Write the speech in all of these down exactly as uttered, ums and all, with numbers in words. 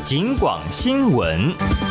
警广新闻。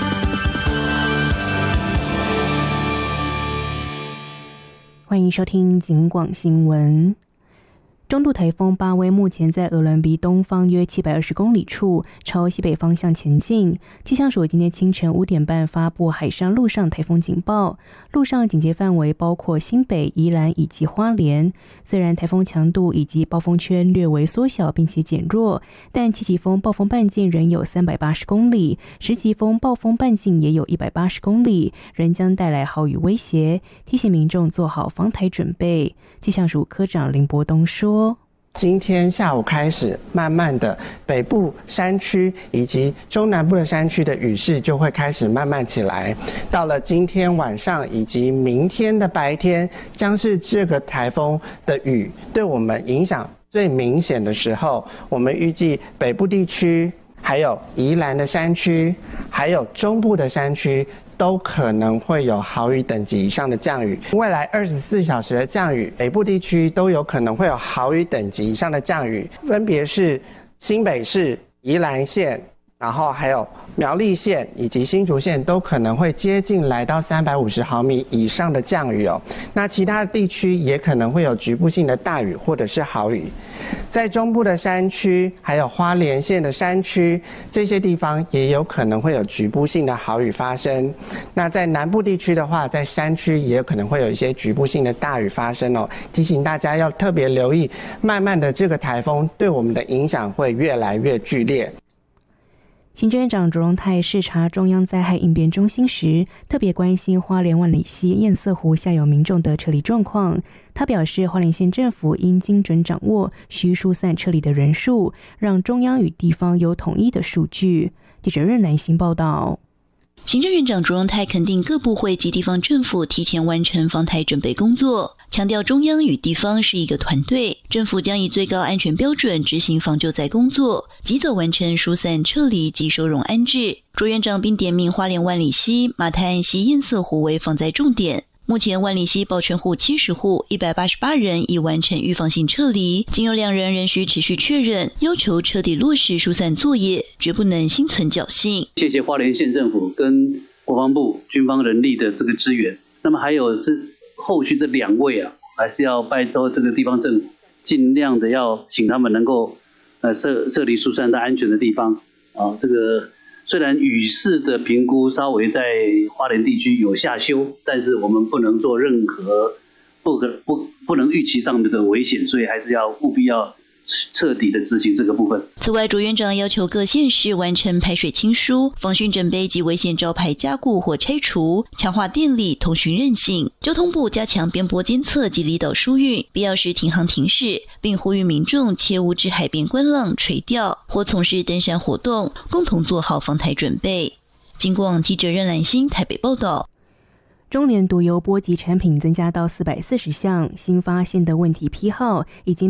欢迎收听警广新闻。中度台风巴威目前在鹅銮鼻东方约七百二十公里处，朝西北方向前进。气象署今天清晨五点半发布海上、陆上台风警报，陆上警戒范围包括新北、宜兰以及花莲。虽然台风强度以及暴风圈略微缩小并且减弱，但七级风暴风半径仍有三百八十公里，十级风暴风半径也有一百八十公里，仍将带来豪雨威胁，提醒民众做好防台准备。气象署科长林伯东说， 今天下午开始，慢慢的北部山区以及中南部的山区的雨势就会开始慢慢起来。到了今天晚上以及明天的白天，将是这个台风的雨对我们影响最明显的时候。我们预计北部地区、还有宜兰的山区、还有中部的山区，都可能会有豪雨等级以上的降雨。未来二十四小时的降雨，北部地区都有可能会有豪雨等级以上的降雨，分别是新北市、宜兰县，然后还有苗栗县以及新竹县都可能会接近来到三百五十毫米以上的降雨哦。那其他的地区也可能会有局部性的大雨或者是豪雨。在中部的山区，还有花莲县的山区，这些地方也有可能会有局部性的豪雨发生。那在南部地区的话，在山区也有可能会有一些局部性的大雨发生哦。提醒大家要特别留意，慢慢的这个台风对我们的影响会越来越剧烈。 行政院长卓荣泰视察中央灾害应变中心时，特别关心花莲万里溪堰塞湖下游民众的撤离状况。他表示，花莲县政府应精准掌握需疏散撤离的人数，让中央与地方有统一的数据。记者任南兴报道。 行政院长卓荣泰肯定各部会及地方政府提前完成防台准备工作，强调中央与地方是一个团队，政府将以最高安全标准执行防救灾工作，及早完成疏散撤离及收容安置。卓院长并点名花莲万里溪、马太岸溪堰塞湖为防灾重点。目前万里溪保全户七十户，一百八十八人已完成预防性撤离，仅有两人仍需持续确认，要求彻底落实疏散作业，绝不能心存侥幸。 谢谢花莲县政府跟国防部军方人力的这个支援。那么还有是后续这两位啊，还是要拜托这个地方政府尽量的要请他们能够呃撤撤离疏散到安全的地方啊。这个虽然雨势的评估稍微在花莲地区有下修，但是我们不能做任何不可不不能预期上面的危险，所以还是要务必要彻底的执行这个部分。 此外，卓院长要求各县市完成排水清疏、防汛整备及危险招牌加固或拆除，强化电力、通讯韧性。交通部加强边坡监测及离岛疏运，必要时停航停驶，并呼吁民众切勿至海边观浪、垂钓或从事登山活动，共同做好防台准备。警广记者任兰心台北报道。 中联毒油波及产品增加到四百四十项，新发现的问题批号已经